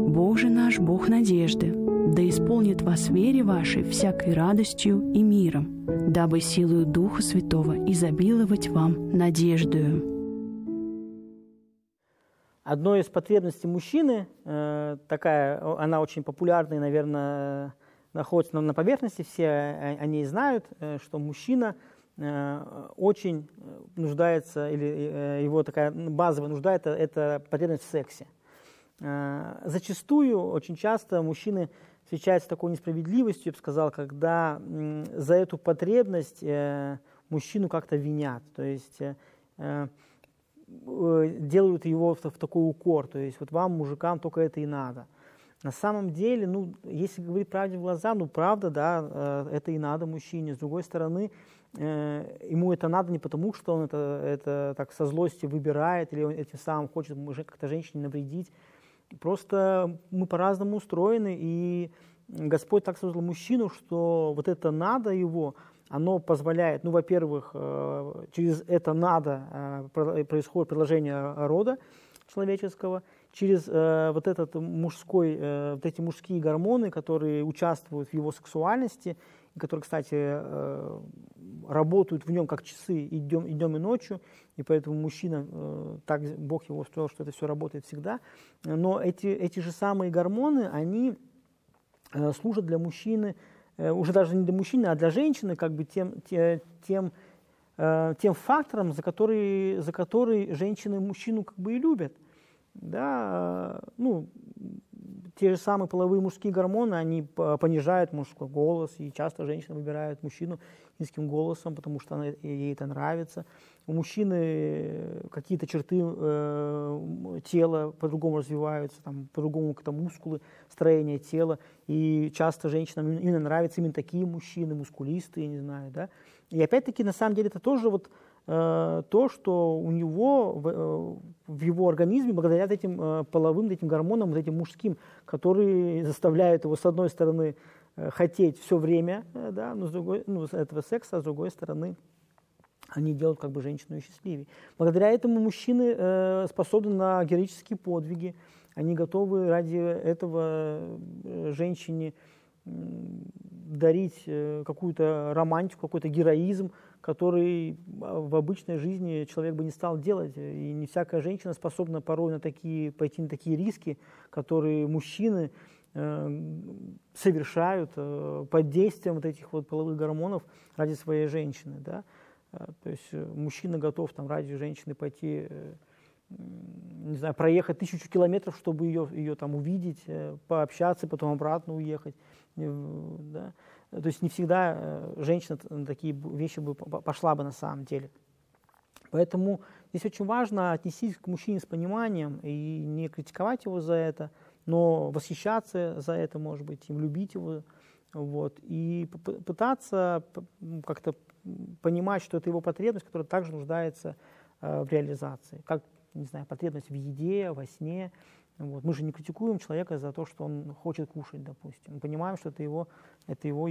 Бог же наш, Бог надежды, да исполнит вас в вере вашей всякой радостью и миром, дабы силою Духа Святого изобиловать вам надеждою». Одной из потребностей мужчины, такая, она очень популярная, наверное, находится на поверхности, все о ней знают, что мужчина очень нуждается, или его такая базовая нужда – это потребность в сексе. Зачастую, очень часто мужчины встречаются с такой несправедливостью, я бы сказал, когда за эту потребность мужчину как-то винят, то есть делают его в такой укор, то есть вот вам, мужикам, только это и надо. На самом деле, если говорить правде в глаза, правда, да, это и надо мужчине. С другой стороны, ему это надо не потому, что он это так со злости выбирает, или он этим самым хочет как-то женщине навредить. Просто мы по-разному устроены, и Господь так создал мужчину, что вот это надо его, оно позволяет, во-первых, через это надо происходит продолжение рода человеческого, через вот эти мужские гормоны, которые участвуют в его сексуальности, и которые, кстати, работают в нем как часы и днем и ночью, и поэтому мужчина, так Бог его устроил, что это все работает всегда. Но эти же самые гормоны, они служат для мужчины, уже даже не для мужчины, а для женщины, как бы тем фактором, за который женщины и мужчину как бы и любят. Да, те же самые половые мужские гормоны, они понижают мужской голос, и часто женщина выбирает мужчину низким голосом, потому что ей это нравится. У мужчины какие-то черты тела по-другому развиваются, по-другому какие-то мускулы, строение тела, и часто женщинам именно нравятся именно такие мужчины, мускулистые, не знаю, да. И опять-таки, на самом деле, это тоже то, что у него в его организме, благодаря этим половым, этим гормонам, этим мужским, которые заставляют его, с одной стороны, хотеть все время, да, но с этого секса, а с другой стороны, они делают как бы женщину счастливее. Благодаря этому мужчины способны на героические подвиги, они готовы ради этого женщине дарить какую-то романтику, какой-то героизм, который в обычной жизни человек бы не стал делать. И не всякая женщина способна порой пойти на такие риски, которые мужчины совершают под действием вот этих вот половых гормонов ради своей женщины. Да? То есть мужчина готов ради женщины пойти, не знаю, проехать 1000 километров, чтобы ее там увидеть, пообщаться, потом обратно уехать. Да? То есть не всегда женщина на такие вещи пошла бы на самом деле. Поэтому здесь очень важно отнестись к мужчине с пониманием и не критиковать его за это, но восхищаться за это, может быть, им любить его, и пытаться как-то понимать, что это его потребность, которая также нуждается в реализации, как, не знаю, потребность в еде, во сне. Мы же не критикуем человека за то, что он хочет кушать, допустим. Мы понимаем, что это его